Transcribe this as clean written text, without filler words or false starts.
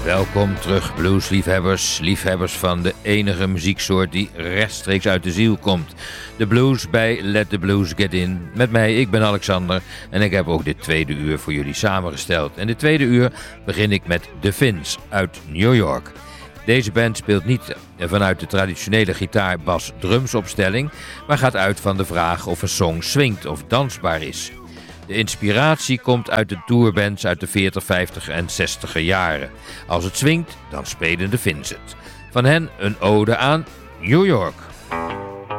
Welkom terug, bluesliefhebbers, liefhebbers van de enige muzieksoort die rechtstreeks uit de ziel komt. De blues bij Let the Blues Get In. Met mij, ik ben Alexander en ik heb ook dit tweede uur voor jullie samengesteld. En dit tweede uur begin ik met The Finns uit New York. Deze band speelt niet vanuit de traditionele gitaar-bas-drumsopstelling, maar gaat uit van de vraag of een song swingt of dansbaar is. De inspiratie komt uit de tourbands uit de 40, 50 en 60er jaren. Als het swingt, dan spelen de Finns het. Van hen een ode aan New York.